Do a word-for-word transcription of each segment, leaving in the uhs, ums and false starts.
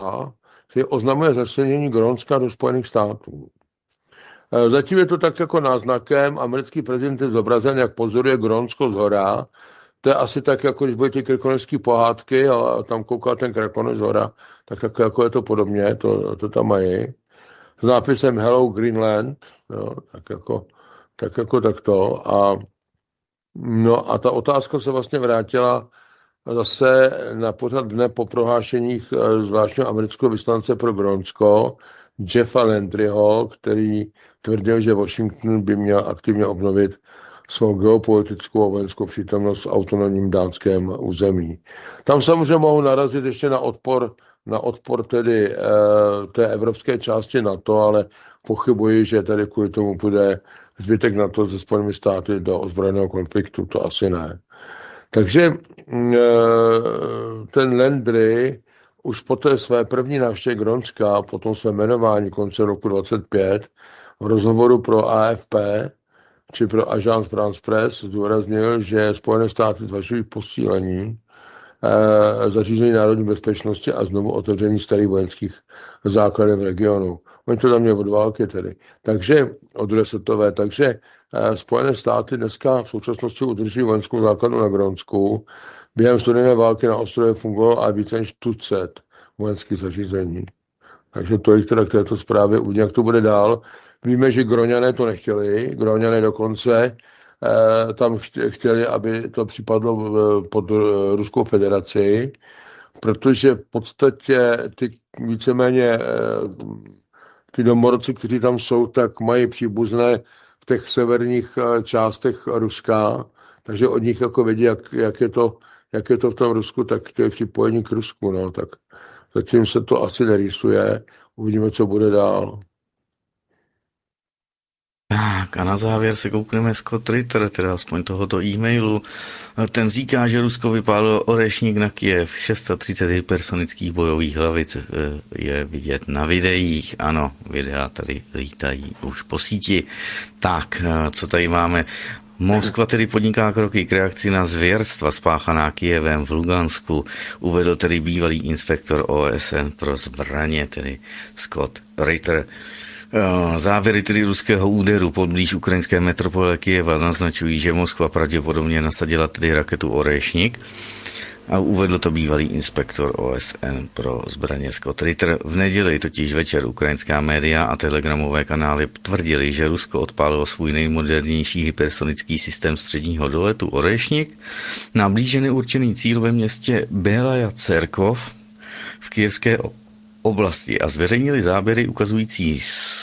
který oznamuje začlenění Grónska do Spojených států. Zatím je to tak jako náznakem, americký prezident je zobrazen, jak pozoruje Grónsko zhora. To je asi tak, jako když byly ty krkonožské pohádky a tam koukal ten krkonož zhora, tak, tak jako je to podobně, to, to tam mají. S nápisem Hello Greenland, jo, tak jako, tak jako takto. A, no a ta otázka se vlastně vrátila zase na pořad dne po prohlášeních zvláštního amerického vyslance pro Grónsko, Jeffa Landryho, který tvrdil, že Washington by měl aktivně obnovit svou geopolitickou a vojenskou přítomnost v autonomním dánském území. Tam samozřejmě mohou narazit ještě na odpor, na odpor tedy e, té evropské části NATO, ale pochybuji, že tady kvůli tomu půjde zbytek NATO ze Spojenými státy do ozbrojeného konfliktu, to asi ne. Takže e, ten Landry už po té své první návštěvě Grónska, po tom své jmenování konce roku dvacet pět, v rozhovoru pro A F P, či pro Agence France Presse zdůraznil, že Spojené státy zvažují posílení e, zařízení národní bezpečnosti a znovu otevření starých vojenských základů v regionu. Oni to tam měli od války tedy. Takže, od druhé světové, takže e, Spojené státy dneska v současnosti udrží vojenskou základnu na Grónsku. Během studené války na ostrově fungovalo a více než tucet vojenských zařízení. Takže to je teda k této zprávě. Uvidíme, jak to bude dál. Víme, že Gróňané to nechtěli. Gróňané dokonce eh, tam chtěli, aby to připadlo v, pod Ruskou federaci, protože v podstatě ty víceméně eh, ty domorodci, kteří tam jsou, tak mají příbuzné v těch severních částech Ruska, takže od nich jako vědí, jak, jak, je to, jak je to v tom Rusku, tak to je připojení k Rusku. No, tak zatím se to asi nerýsuje. Uvidíme, co bude dál. Tak a na závěr se koukneme Scott Ritter, teda aspoň tohoto e-mailu. Ten říká, že Rusko vypálilo orešník na Kyjev. třicet šest hypersonických bojových hlavic je vidět na videích. Ano, videa tady lítají už po síti. Tak, co tady máme? Moskva tedy podniká kroky k reakci na zvěrstva spáchaná Kyjevem v Lugansku, uvedl tedy bývalý inspektor O S N pro zbraně, tedy Scott Ritter. Závěry tedy ruského úderu podblíž ukrajinské metropole Kyjeva naznačují, že Moskva pravděpodobně nasadila tedy raketu Orešník a uvedl to bývalý inspektor O S N pro zbraně Scott Ritter. V neděli totiž večer ukrajinská média a telegramové kanály tvrdili, že Rusko odpálilo svůj nejmodernější hypersonický systém středního doletu Orešník na blíže neurčený cíl ve městě Belaja Cerkov v kyjevské oblasti a zveřejnili záběry ukazující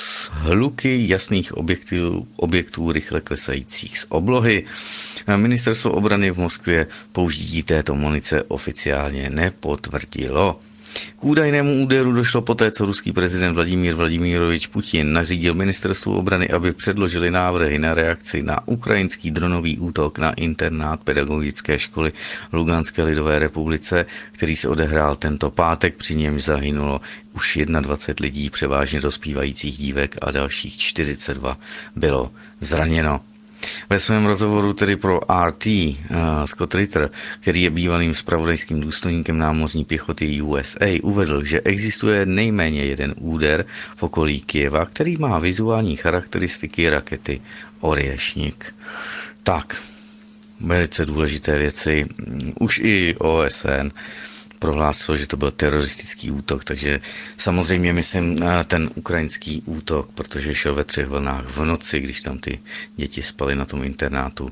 hluky jasných objektů, objektů rychle klesajících z oblohy. Ministerstvo obrany v Moskvě použití této munice oficiálně nepotvrdilo. K údajnému úderu došlo poté, co ruský prezident Vladimír Vladimirovič Putin nařídil ministerstvu obrany, aby předložili návrhy na reakci na ukrajinský dronový útok na internát pedagogické školy v Luganské lidové republice, který se odehrál tento pátek, při němž zahynulo už dvacet jedna lidí, převážně dospívajících dívek, a dalších čtyřicet dva bylo zraněno. Ve svém rozhovoru tedy pro R T uh, Scott Ritter, který je bývalým zpravodajským důstojníkem námořní pěchoty U S A, uvedl, že existuje nejméně jeden úder v okolí Kyjeva, který má vizuální charakteristiky rakety Orješník. Tak, velice důležité věci. Už i O S N prohlásil, že to byl teroristický útok, takže samozřejmě myslím ten ukrajinský útok, protože šel ve třech vlnách v noci, když tam ty děti spaly na tom internátu,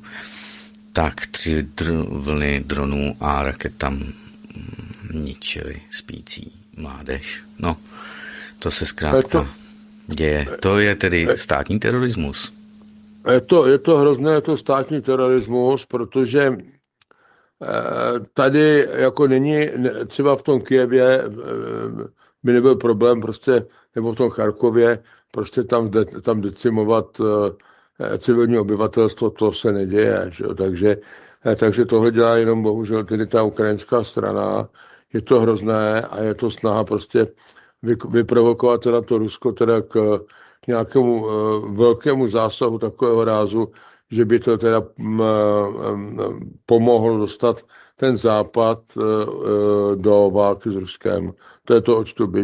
tak tři dr- vlny dronů a raket tam ničily spící mládež. No, to se zkrátka děje. To je tedy státní terorismus. Je to, je to hrozné, je to státní terorismus, protože tady jako není, třeba v tom Kyjevě by nebyl problém prostě, nebo v tom Charkově, prostě tam, de, tam decimovat civilní obyvatelstvo, to se neděje, že? Takže, takže tohle dělá jenom bohužel tedy ta ukrajinská strana. Je to hrozné a je to snaha prostě vyprovokovat teda to Rusko teda k nějakému velkému zásahu takového rázu, že by to teda pomohlo dostat ten západ do války s Ruskem. To je to, oč tu běží.